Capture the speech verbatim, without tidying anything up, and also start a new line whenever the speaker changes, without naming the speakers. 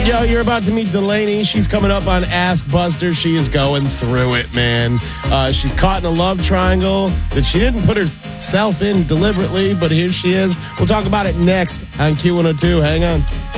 Yo, you're about to meet Delaney. She's coming up on Ask Buster. She is going through it, man. Uh, she's caught in a love triangle that she didn't put herself in deliberately, but here she is. We'll talk about it next on Q one oh two. Hang on.